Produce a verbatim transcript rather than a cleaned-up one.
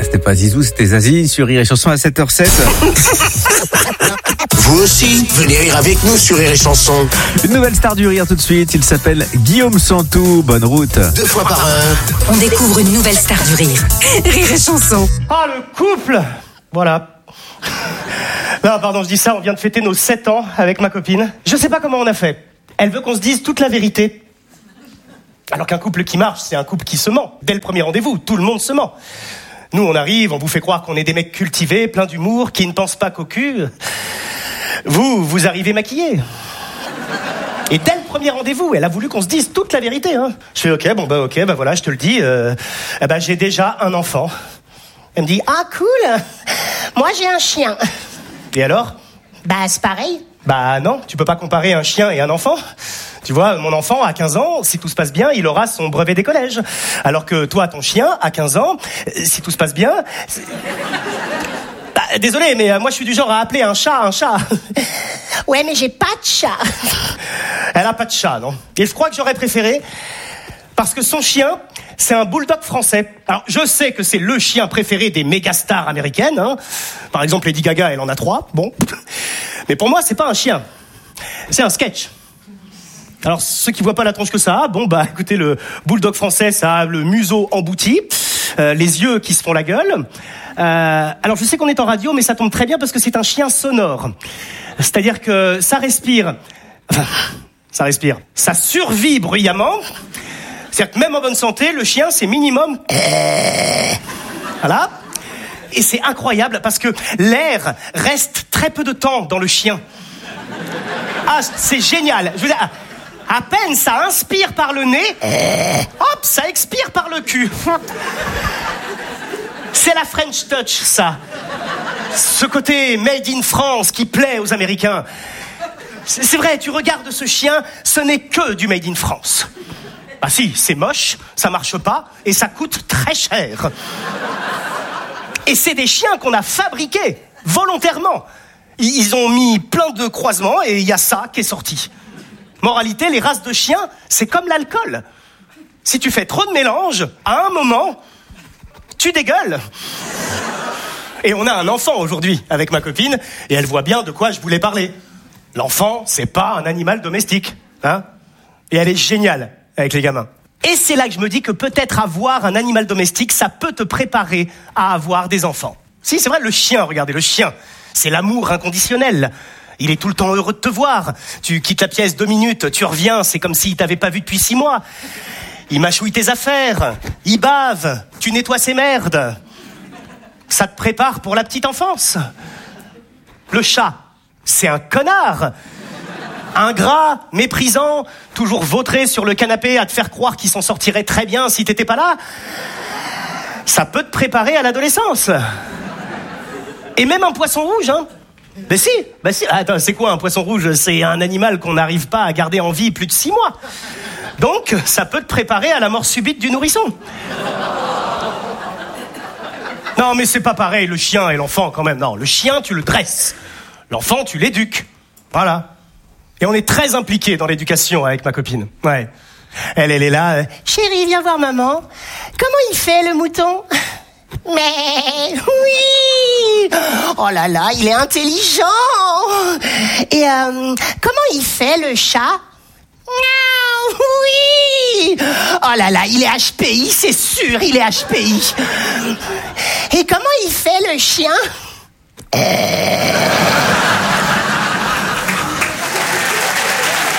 c'était pas Zizou, c'était Zazie sur Rire et Chanson à sept heures zéro sept. Vous aussi, venez rire avec nous sur Rire et Chanson. Une nouvelle star du rire tout de suite, il s'appelle Guillaume Santou. Bonne route. Deux fois par heure. On découvre une nouvelle star du rire. Rire et Chanson. Ah, le couple. Voilà. Non, pardon, je dis ça, on vient de fêter nos sept ans avec ma copine. Je sais pas comment on a fait. Elle veut qu'on se dise toute la vérité. Alors qu'un couple qui marche, c'est un couple qui se ment. Dès le premier rendez-vous, tout le monde se ment. Nous, on arrive, on vous fait croire qu'on est des mecs cultivés, pleins d'humour, qui ne pensent pas qu'au cul. Vous, vous arrivez maquillés. Et dès le premier rendez-vous, elle a voulu qu'on se dise toute la vérité. Hein. Je fais ok, bon bah ok, bah voilà, je te le dis. Euh, eh ben, j'ai déjà un enfant. Elle me dit ah cool. Moi j'ai un chien. Et alors? Bah c'est pareil. Bah non, tu peux pas comparer un chien et un enfant. Tu vois, mon enfant, à quinze ans, si tout se passe bien, il aura son brevet des collèges. Alors que toi, ton chien, à quinze ans, si tout se passe bien... C'est... Bah, désolé, mais moi, je suis du genre à appeler un chat un chat. Ouais, mais j'ai pas de chat. Elle a pas de chat, non? Et je crois que j'aurais préféré... Parce que son chien, c'est un bulldog français. Alors, je sais que c'est le chien préféré des méga stars américaines. Hein. Par exemple, Lady Gaga, elle en a trois. Bon. Mais pour moi, c'est pas un chien. C'est un sketch. Alors, ceux qui voient pas la tronche que ça a, bon, bah, écoutez, le bulldog français, ça a le museau embouti, euh, les yeux qui se font la gueule. Euh, alors, je sais qu'on est en radio, mais ça tombe très bien parce que c'est un chien sonore. C'est-à-dire que ça respire... Enfin, ça respire. Ça survit bruyamment. C'est-à-dire que même en bonne santé, le chien, c'est minimum... Voilà. Et c'est incroyable parce que l'air reste très peu de temps dans le chien. Ah, c'est génial. Je veux dire, à peine ça inspire par le nez, hop, ça expire par le cul. C'est la French touch, ça. Ce côté made in France qui plaît aux Américains. C'est vrai, tu regardes ce chien, ce n'est que du made in France. Ah si, c'est moche, ça marche pas, et ça coûte très cher. Et c'est des chiens qu'on a fabriqués, volontairement. Ils ont mis plein de croisements, et il y a ça qui est sorti. Moralité, les races de chiens, c'est comme l'alcool. Si tu fais trop de mélange, à un moment, tu dégueules. Et on a un enfant aujourd'hui, avec ma copine, et elle voit bien de quoi je voulais parler. L'enfant, c'est pas un animal domestique, hein. Et elle est géniale avec les gamins. Et c'est là que je me dis que peut-être avoir un animal domestique, ça peut te préparer à avoir des enfants. Si, c'est vrai, le chien, regardez, le chien, c'est l'amour inconditionnel. Il est tout le temps heureux de te voir. Tu quittes la pièce deux minutes, tu reviens, c'est comme s'il t'avait pas vu depuis six mois. Il mâchouille tes affaires, il bave, tu nettoies ses merdes. Ça te prépare pour la petite enfance. Le chat, c'est un connard. Ingrat, méprisant, toujours vautré sur le canapé à te faire croire qu'il s'en sortirait très bien si t'étais pas là. Ça peut te préparer à l'adolescence. Et même un poisson rouge, hein. Ben si, ben si. Attends, c'est quoi un poisson rouge? C'est un animal qu'on n'arrive pas à garder en vie plus de six mois. Donc, ça peut te préparer à la mort subite du nourrisson. Non, mais c'est pas pareil, le chien et l'enfant, quand même. Non, le chien, tu le dresses. L'enfant, tu l'éduques. Voilà. Et on est très impliqués dans l'éducation avec ma copine. Ouais. Elle, elle est là. Euh, Chérie, viens voir maman. Comment il fait, le mouton? Mais oui. Oh là là, il est intelligent. Et euh, comment il fait, le chat? Oui. Oh là là, il est H P I, c'est sûr, il est H P I. Et comment il fait, le chien?